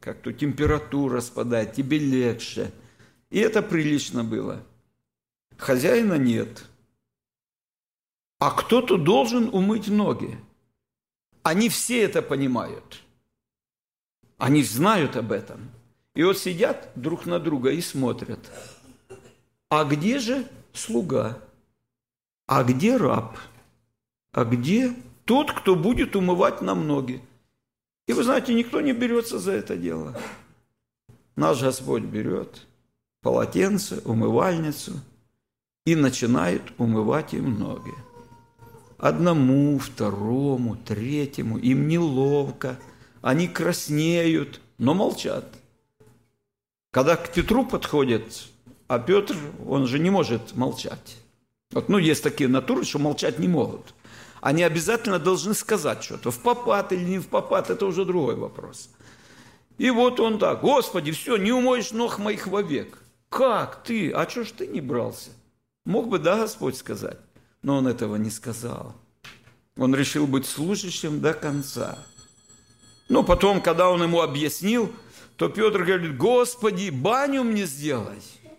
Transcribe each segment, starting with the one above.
как-то температура спадает, тебе легче. И это прилично было. Хозяина нет. А кто-то должен умыть ноги. Они все это понимают. Они знают об этом. И вот сидят друг на друга и смотрят. А где же слуга? А где раб? А где тот, кто будет умывать нам ноги? И вы знаете, никто не берется за это дело. Наш Господь берет полотенце, умывальницу и начинает умывать им ноги. Одному, второму, третьему. Им неловко. Они краснеют, но молчат. Когда к Петру подходят, а Петр, он же не может молчать. Вот, есть такие натуры, что молчать не могут. Они обязательно должны сказать что-то. В попад или не в попад, это уже другой вопрос. И вот он так: Господи, все, не умоешь ног моих вовек. Как ты? А что ж ты не брался? Мог бы, да, Господь сказать. Но он этого не сказал. Он решил быть служащим до конца. Но потом, когда он ему объяснил, то Петр говорит: Господи, баню мне сделай.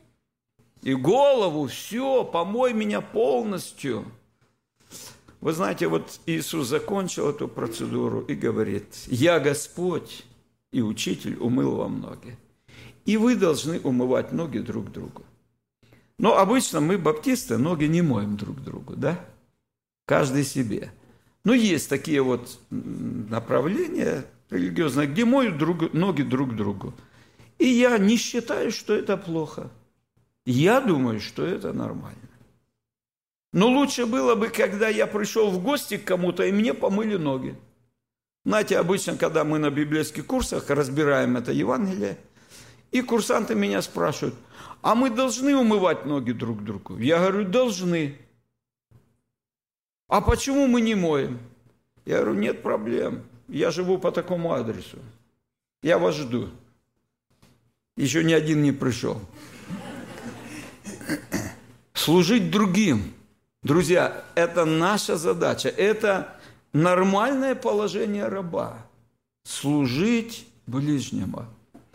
И голову, все, помой меня полностью. Вы знаете, вот Иисус закончил эту процедуру и говорит: я Господь и Учитель умыл вам ноги. И вы должны умывать ноги друг другу. Но обычно мы, баптисты, ноги не моем друг другу, да? Каждый себе. Но есть такие вот направления религиозные, где моют ноги друг другу. И я не считаю, что это плохо. Я думаю, что это нормально. Но лучше было бы, когда я пришел в гости к кому-то, и мне помыли ноги. Знаете, обычно, когда мы на библейских курсах разбираем это Евангелие, и курсанты меня спрашивают: а мы должны умывать ноги друг другу? Я говорю: должны. А почему мы не моем? Я говорю: нет проблем. Я живу по такому адресу. Я вас жду. Еще ни один не пришел. Служить другим. Друзья, это наша задача. Это нормальное положение раба. Служить ближнему.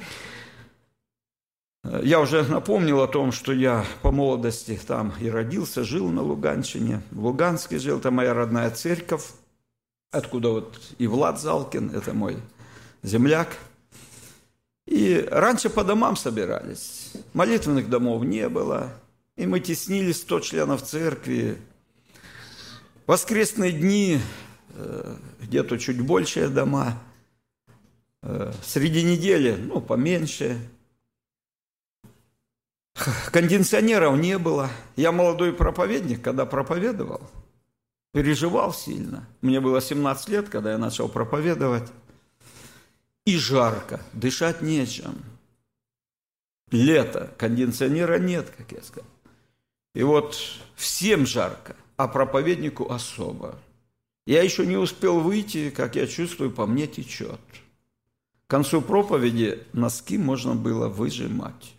Я уже напомнил о том, что я по молодости там и родился, жил на Луганщине. В Луганске жил, это моя родная церковь, откуда вот и Влад Залкин, это мой земляк. И раньше по домам собирались, молитвенных домов не было, и мы теснились 100 членов церкви. Воскресные дни, где-то чуть большие дома, среди недели, поменьше. Кондиционеров не было. Я молодой проповедник, когда проповедовал, переживал сильно. Мне было 17 лет, когда я начал проповедовать. И жарко, дышать нечем. Лето, кондиционера нет, как я сказал. И вот всем жарко, а проповеднику особо. Я еще не успел выйти, как я чувствую, по мне течет. К концу проповеди носки можно было выжимать.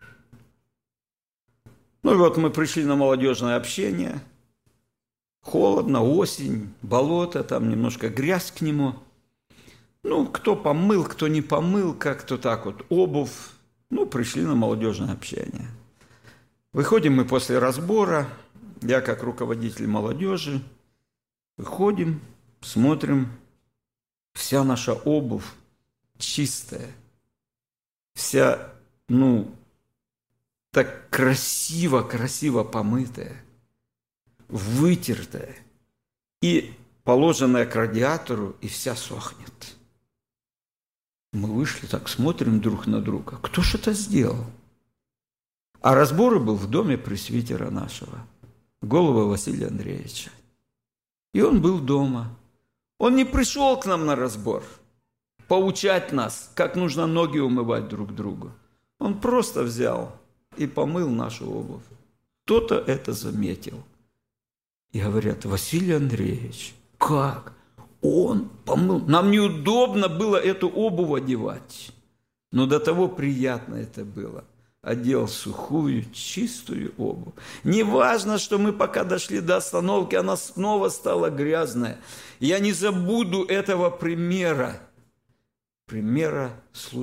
И вот мы пришли на молодежное общение. Холодно, осень, болото, там немножко грязь к нему. Кто помыл, кто не помыл, как-то так вот, обувь. Пришли на молодежное общение. Выходим мы после разбора, я как руководитель молодежи, выходим, смотрим, вся наша обувь чистая, вся, так красиво помытая, вытертая и положенная к радиатору, и вся сохнет. Мы вышли, так смотрим друг на друга. Кто ж это сделал? А разбор был в доме пресвитера нашего, Голуба Василия Андреевича. И он был дома. Он не пришел к нам на разбор поучать нас, как нужно ноги умывать друг другу. Он просто взял и помыл нашу обувь. Кто-то это заметил. И говорят: Василий Андреевич, как? Он помыл. Нам неудобно было эту обувь одевать. Но до того приятно это было. Одел сухую, чистую обувь. Не важно, что мы пока дошли до остановки, она снова стала грязная. Я не забуду этого примера. Примера служения.